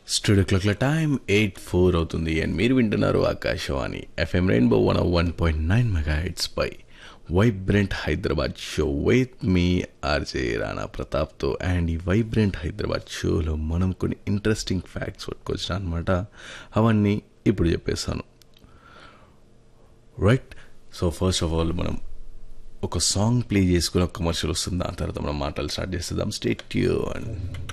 Studio క్లాక్ల time 8:04 అవుతుంది and మీరు వింటున్నారు Akashvani FM rainbow 101.9 megahertz pi vibrant Hyderabad show with me RJ Rana ప్రతాప్తో. And ఈ vibrant Hyderabad షోలో మనం కొన్ని ఇంట్రెస్టింగ్ ఫ్యాక్ట్స్ పట్టుకొచ్చిన అనమాట. అవన్నీ ఇప్పుడు చెప్పేస్తాను. Right, so first of all మనం ఒక సాంగ్ ప్లే చేసుకుని ఒక కమర్షియల్ వస్తుంది, దాని తర్వాత మనం మాటలు స్టార్ట్ చేసేద్దాం. Stay tune.